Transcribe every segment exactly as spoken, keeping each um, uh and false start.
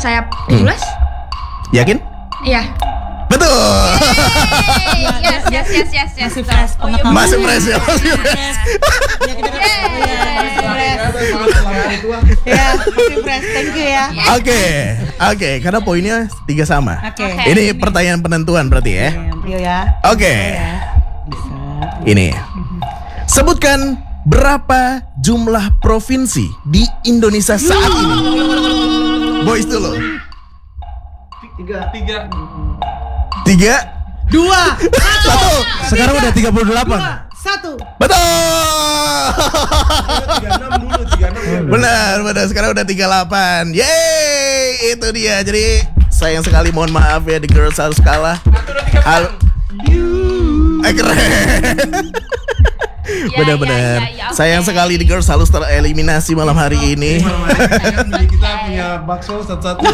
Saya tujuh belas. Hmm. Yakin? Iya. Betul. Yes, yes, yes, yes, yes. Masih fresh. Oh, iya, Masih fresh ya. Masih fresh. Ya, masih fresh. Thank you ya. Oke, oke, karena poinnya tiga sama. Oke. Ini pertanyaan penentuan berarti ya. Beliau ya. Oke. Bisa. Ini. Sebutkan berapa jumlah provinsi di Indonesia saat ini? Boys dulu. Tiga. Tiga. Tiga. Dua. Satu. Sekarang udah tiga puluh delapan. Dua. Satu. Betul. tiga puluh enam dulu, tiga puluh enam. Benar, benar. Sekarang udah tiga puluh delapan. Yeay, itu dia. Jadi sayang sekali, mohon maaf ya, The Girls harus kalah. Halo. Eh, keren. Ya, Benar-benar. ya, ya, ya, oke. Sayang sekali The Girls harus tereliminasi malam hari ini. Kita punya bakso satu-satu.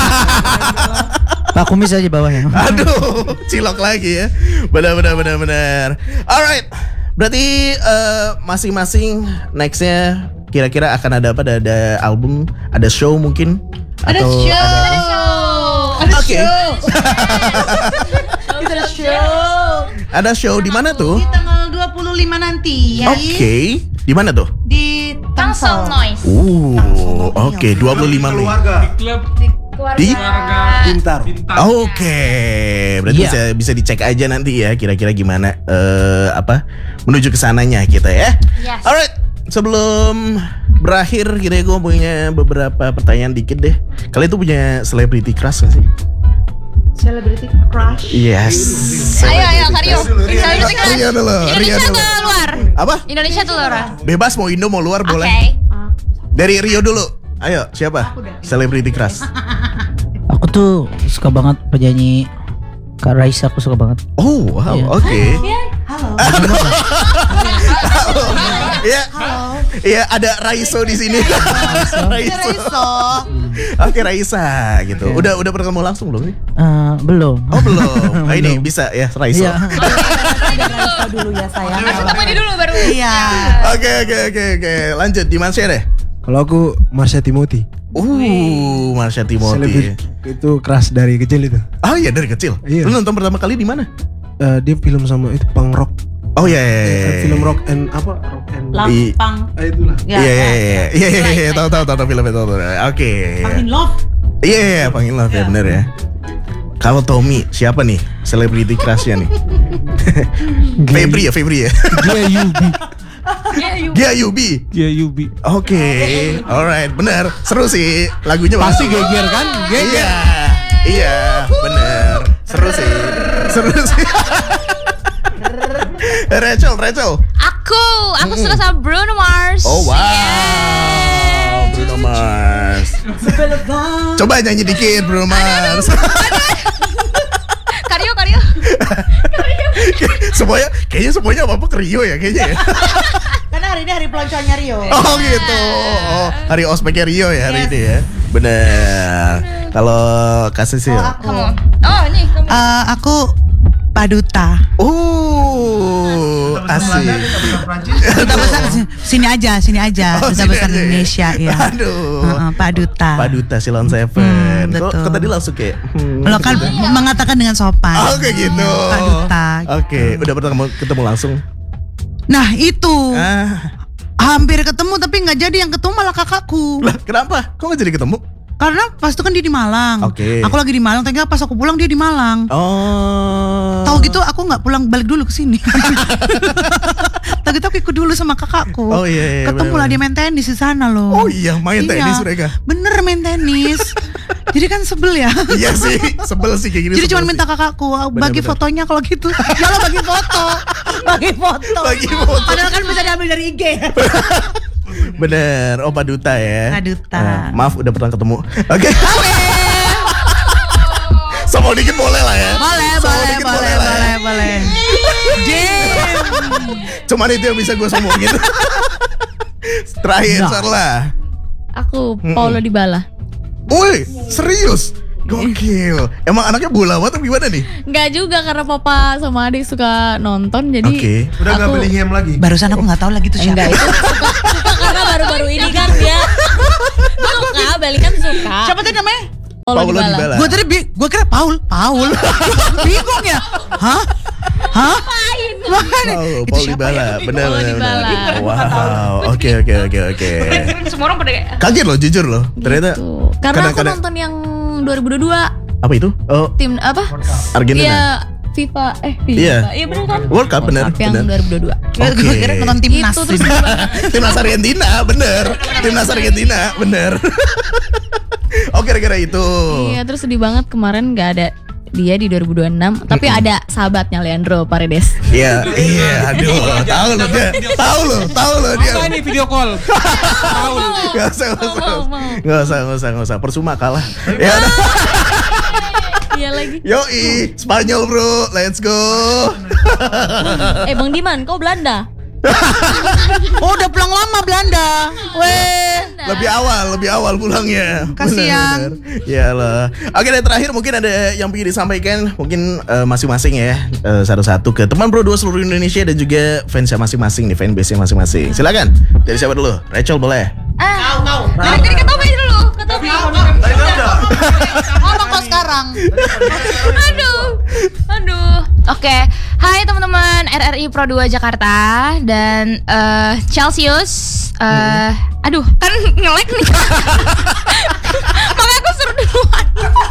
Pak kumis aja bawahnya. Aduh, cilok lagi ya. Benar, benar, benar, benar. Alright. Berarti eh, masing-masing nextnya kira-kira akan ada apa? Ada, ada album, ada show mungkin? Ada Atau show. Ada show. Ada Oke. show. Kita ada show. Ada show di mana tuh? Di tanggal dua puluh lima nanti. Oke. Di mana tuh? Di Tangsel Noise. Uh, oke, dua puluh lima Mei. Keluarga. Klub Keluarga. Di? Pintar. Bintang. Oke, berarti Iya. bisa bisa dicek aja nanti ya kira-kira gimana eh apa menuju ke sananya kita ya. Yes. Alright, sebelum berakhir kita gue punya beberapa pertanyaan dikit deh. Kalian tuh punya celebrity crush gak sih? Celebrity crush. Yes. Ayo, ayo, Karyo. Rio Celebrity crush. Rio dulu, Rio Indonesia dulu. atau luar? Apa? Indonesia atau luar? Bebas mau Indo mau luar Oke. boleh. Dari Rio dulu. Ayo, siapa? Celebrity crush. Aku tuh suka banget penyanyi Kak Raisa, aku suka banget. Oh, wow, Iya. oke. Halo. Iya. Iya, ada Raiso di sini. Raiso. Raiso. Oke, Raisa gitu. Oke. Udah udah pernah ketemu langsung belum nih? Eh, belum. Oh, belum. Ah, ini Belum. bisa ya, Raiso. Iya. Ada Raiso dulu ya sayang. Harus ketemu ini dulu baru. Iya. Oke, oke, oke, oke. Lanjut, di Marsha deh. Kalau aku Marsha Timothy. Uh, Marsha Timothy. Selebriti itu keras dari kecil itu. Oh iya, dari kecil. Iya. Lu nonton pertama kali di mana? Eh, dia film sama itu punk rock. Oh iya, iya, iya. Eh, film rock and apa? Rock and Lampang. Ah, itulah. Ya, Iya, iya, ya. iya, iya, iya, iya, tahu, tahu, tahu, tahu filmnya, tahu, tahu. Oke. Pangin Love. Iya, iya, iya, Pangin Love ya, Iya. bener ya. Kalau Tommy, siapa nih celebrity crushnya nih? Febri ya, Febri ya. Dia Yubi. Gia Yubi. Dia Yubi. Oke, alright, bener. Seru sih lagunya. Pasti bagus. geger kan? Geger. Iya, iya, bener. Seru sih, seru sih. Rachel, Rachel. Aku, aku suka sama Bruno Mars. Oh wow, Bruno Mars. Coba nyanyi dikit Bruno Mars. Karyo, Karyo. Semuanya, kayaknya semuanya apa-apa ke Rio ya kayaknya ya. Karena hari ini hari peloncoannya Rio. Oh gitu. Oh, hari ospeknya Rio ya hari Yes. ini ya. Bener. Kalau kasih sih. Oh, aku. Kamu. Oh, nih kamu. Eh, aku Paduta. Uh, asik. Duta besar sini aja, sini aja. Oh, Duta sini besar aja ya. Indonesia ya. Aduh. Heeh, Pak Duta. Pak Duta Silon Seven. Hmm, Kok, betul. kok tadi langsung kayak hmm, Lo kan mengatakan dengan sopan. Oh kayak gitu. Pak Duta. Oke, udah pernah ketemu, ketemu langsung? Nah itu Ah, hampir ketemu tapi nggak jadi, yang ketemu malah kakakku. lah kenapa? Kok nggak jadi ketemu? Karena pas itu kan dia di Malang. Oke. Aku lagi di Malang, ternyata pas aku pulang dia di Malang. Oh. Tahu gitu aku nggak pulang, balik dulu ke sini. Tahu gitu aku ikut dulu sama kakakku. Oh iya, iya, Ketemu lah dia main tenis di sana loh. Oh iya, main tenis mereka. Bener main tenis. Jadi kan sebel ya. Iya sih, sebel sih kayak gini. Jadi sebel cuma sih. minta kakakku bagi Bener-bener. fotonya kalau gitu. Ya lo bagi foto. Bagi foto. Bagi foto. Padahal kan bisa diambil dari I G. Bener, oh Pak Duta ya. Pak Duta. Nah, maaf udah pernah ketemu. Oke. Sombong dikit boleh lah ya. Boleh, Sombong boleh, dikit boleh, lah boleh, ya. boleh. Damn. Cuman itu yang bisa gue sombongin. Terakhir Nah. Sarla. Aku Mm-mm. Paulo Dybala. Woi, serius? Gokil. Emang anaknya bola atau gimana nih? Enggak juga karena papa sama adik suka nonton jadi Oke. Udah nggak aku- beli hem lagi. Barusan aku nggak tahu lagi tuh siapa. Enggak itu suka, suka karena baru-baru ini kan dia suka, Bali kan suka. Siapa tadi namanya? Paulo Paulo Dybala. Dybala. Gue tadi bi- gue kira Paul, Paul. Bingung ya. Hah? Hah? Makanya, Paul, itu Paul siapa Dybala, ya? benar Paulo benar. Dybala. benar. Wow, oke oke oke oke. Semua orang pada kayak Kaget loh, jujur loh. Ternyata Gitu. Karena aku kadang-kadang- nonton yang dua ribu dua puluh dua apa itu? Oh, tim apa? Argentina. Iya, FIFA eh FIFA. Iya. Iya benar kan? World Cup, benar, Cup yang benar. dua ribu dua puluh dua. Gue Oke. gue kira nonton timnas. Itu terus tiba- Timnas Argentina, bener. Timnas Argentina, bener. Oh kira-kira itu. Iya, terus sedih banget kemarin nggak ada dia di dua ribu dua puluh enam, tapi ada sahabatnya Leandro Paredes. Iya, iya, aduh, tahu loh dia, tahu loh, tahu loh dia. Apa ini video call? Gak usah, gak usah, Mau, mau. gak usah, gak usah, gak usah. Persuma kalah. Ya udah. Iya lagi. Yoi, Spanyol bro, let's go. Eh Bang Diman, kau Belanda? Oh, udah pulang lama Belanda. Weh. Lebih awal, lebih awal pulangnya. Kasian. Bener-bener. Ya Allah. Oke, dan terakhir mungkin ada yang ingin disampaikan, mungkin eh, masing-masing ya, eh, satu-satu ke teman Pro dua seluruh Indonesia dan juga fansnya masing-masing nih, fanbase-nya masing-masing. Silakan. Dari siapa dulu? Rachel boleh. ah. Dari dari ke Tobi dulu, ke Tobi. Ngomong kau sekarang. Aduh. Aduh. Oke. Hai teman-teman R R I Pro dua Jakarta dan eh Celsius eh aduh, kan nge-lag nih. Makanya aku suruh duluan.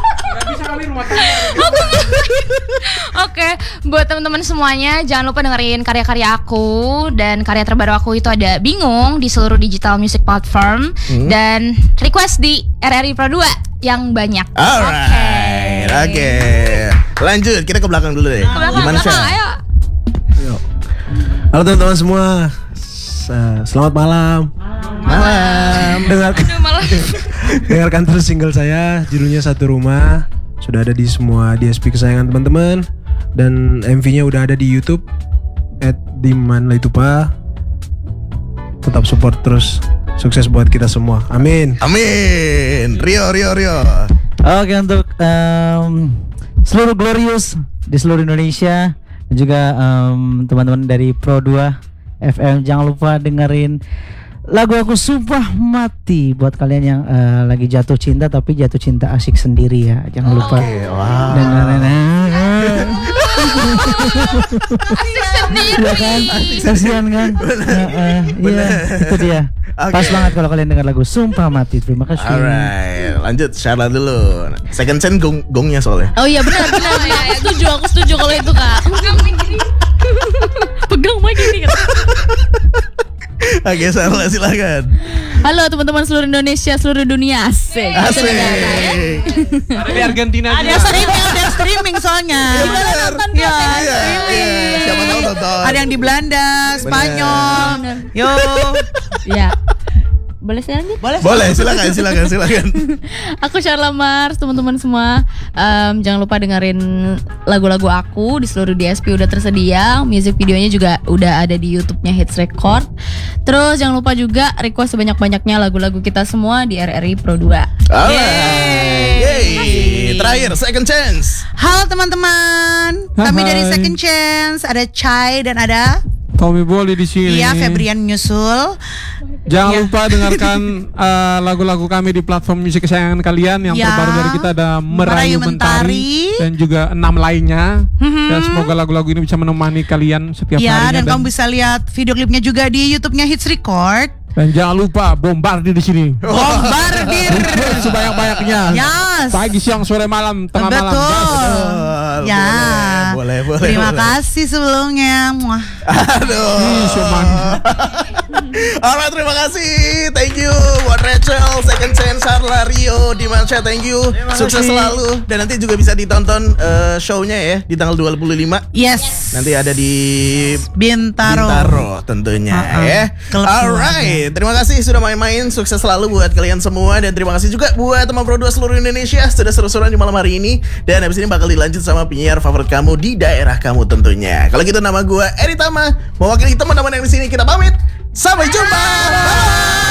Oke, buat teman-teman semuanya jangan lupa dengerin karya-karya aku dan karya terbaru aku itu ada Bingung di seluruh digital music platform dan request di R R I Pro dua yang banyak. Alright, oke. Lanjut, kita ke belakang dulu deh. Ke belakang, Gimana belakang, Syah? ayo. Halo teman-teman semua. S- Selamat malam. Malam. Dengar Aduh, malah. dengarkan terus single saya, judulnya Satu Rumah. Sudah ada di semua D S P kesayangan teman-teman, dan M V-nya udah ada di YouTube at dimanlaitupa. Tetap support terus. Sukses buat kita semua. Amin. Amin. Rio, Rio, Rio. Oke, untuk em, seluruh Glorious di seluruh Indonesia dan juga em, teman-teman dari Pro dua F M, jangan lupa dengerin lagu aku Sumpah Mati buat kalian yang eh, lagi jatuh cinta tapi jatuh cinta asik sendiri ya. Jangan lupa. Oke, wow. Dengerin. Asik sendiri. Iya kan? Kasihan kan? Heeh, Iya, itu dia. Oke. Pas banget kalau kalian dengar lagu Sumpah Mati. Terima kasih. Alright, lanjut Syarla dulu. Second chance gong gongnya soalnya. Oh iya benar benar. benar. Aku setuju, aku setuju kalau itu Kak. Pegang mic ini. Oke, Syarla silakan. Halo teman-teman seluruh Indonesia, seluruh dunia. Asik. Asik. Ada di Argentina Ada juga. streaming, ada streaming soalnya. Bener. Ya, Iya, iya. Siapa tahu tonton. ada yang di Belanda, Spanyol. Yo. Ya. Boleh saya lanjut? Boleh. Boleh, silakan, silakan, silakan. Aku Charla Mars, teman-teman semua. Em, jangan lupa dengerin lagu-lagu aku di seluruh D S P udah tersedia. Music videonya juga udah ada di YouTube-nya Hits Record. Terus jangan lupa juga request sebanyak-banyaknya lagu-lagu kita semua di R R I Pro dua. Alright. Yeay. Terakhir, second chance. Halo teman-teman. Kami Hai. dari Second Chance, ada Chai dan ada Tommy Bolly di sini. Iya, Febrian nyusul. Jangan Iya. lupa dengarkan uh, lagu-lagu kami di platform musik kesayangan kalian. Yang Ya. terbaru dari kita ada Merayu Merayu Mentari. Mentari dan juga enam lainnya. Dan semoga lagu-lagu ini bisa menemani kalian setiap Ya, harinya. dan kamu bisa lihat video klipnya juga di YouTube-nya Hits Record. dan jangan lupa bombardir di sini. Bombardir. Sebanyak-banyaknya. Yes. Pagi, siang, sore, malam, tengah malam. Betul. Betul. Ya. Boleh, boleh, boleh. Terima boleh. kasih sebelumnya. Muah. Aduh. Ih, Syuman. Alright, terima kasih. Thank you buat Rachel, Second Chance, Sarla, Rio, Dimansha, thank you. Sukses selalu. Dan nanti juga bisa ditonton eh, show-nya ya di tanggal dua puluh lima. Yes. Nanti ada di Bintaro. Bintaro tentunya Uh-uh. ya. Klub Alright, terima kasih sudah main-main. Sukses selalu buat kalian semua. Dan terima kasih juga buat teman Pro dua seluruh Indonesia sudah seru-seruan di malam hari ini. Dan habis ini bakal dilanjut sama penyiar favorit kamu di daerah kamu tentunya. Kalau gitu nama gue Eri Tama, mewakili teman-teman yang di sini kita pamit. Sampai jumpa. Bye.